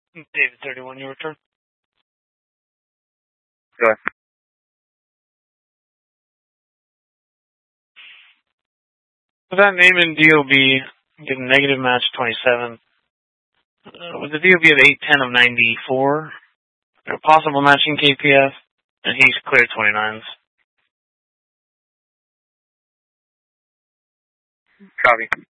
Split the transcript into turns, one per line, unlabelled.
David 31, your return.
Go ahead.
With that name in DOB, get a negative match 27. With the DOB of 810 of 94, a possible matching KPF, and he's clear 29s.
Copy.